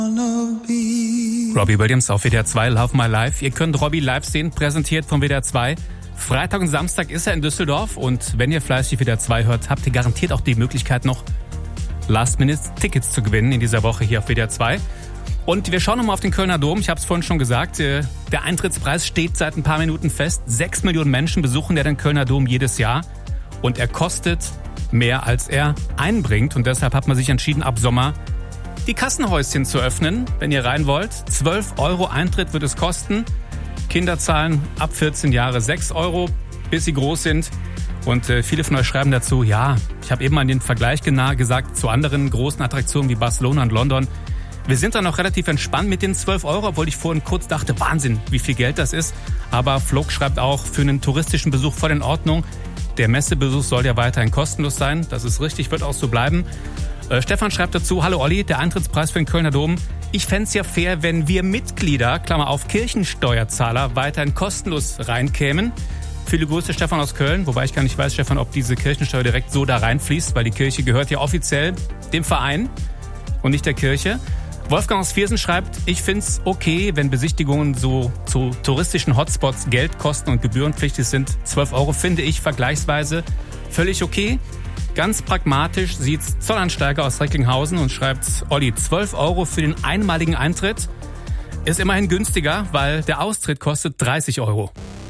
Robbie Williams auf WDR 2, Love My Life. Ihr könnt Robbie live sehen, präsentiert von WDR 2. Freitag und Samstag ist er in Düsseldorf und wenn ihr fleißig WDR 2 hört, habt ihr garantiert auch die Möglichkeit noch Last-Minute-Tickets zu gewinnen in dieser Woche hier auf WDR 2. Und wir schauen nochmal auf den Kölner Dom. Ich habe es vorhin schon gesagt, der Eintrittspreis steht seit ein paar Minuten fest. 6 Millionen Menschen besuchen den Kölner Dom jedes Jahr und er kostet mehr, als er einbringt. Und deshalb hat man sich entschieden, ab Sommer die Kassenhäuschen zu öffnen, wenn ihr rein wollt. 12 € Eintritt wird es kosten. Kinder zahlen ab 14 Jahre 6 €, bis sie groß sind. Und viele von euch schreiben dazu, ja, ich habe eben mal den Vergleich gesagt zu anderen großen Attraktionen wie Barcelona und London. Wir sind da noch relativ entspannt mit den 12 €, obwohl ich vorhin kurz dachte, Wahnsinn, wie viel Geld das ist. Aber Flog schreibt auch, für einen touristischen Besuch voll in Ordnung. Der Messebesuch soll ja weiterhin kostenlos sein. Das ist richtig, wird auch so bleiben. Stefan schreibt dazu, hallo Olli, der Eintrittspreis für den Kölner Dom. Ich fände es ja fair, wenn wir Mitglieder, Klammer auf Kirchensteuerzahler, weiterhin kostenlos reinkämen. Viele Grüße, Stefan aus Köln, wobei ich gar nicht weiß, Stefan, ob diese Kirchensteuer direkt so da reinfließt, weil die Kirche gehört ja offiziell dem Verein und nicht der Kirche. Wolfgang aus Viersen schreibt, ich finde es okay, wenn Besichtigungen so zu touristischen Hotspots Geld kosten und gebührenpflichtig sind. 12 € finde ich vergleichsweise völlig okay. Ganz pragmatisch sieht's Zollansteiger aus Recklinghausen und schreibt, Olli, 12 € für den einmaligen Eintritt ist immerhin günstiger, weil der Austritt kostet 30 €.